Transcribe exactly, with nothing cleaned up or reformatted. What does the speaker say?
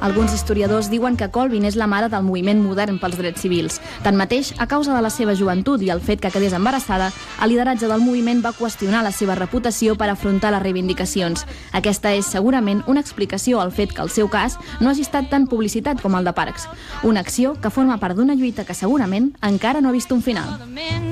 Alguns historiadors diuen que Colvin és la mare del moviment modern pels drets civils. Tanmateix, a causa de la seva joventut i el fet que quedés embarassada, el lideratge del moviment va qüestionar la seva reputació per afrontar les reivindicacions. Aquesta és segurament una explicació al fet que el seu cas no hagi estat tan publicitat com el de Parks. Una acció que forma part d'una lluita que segurament encara no ha vist un final.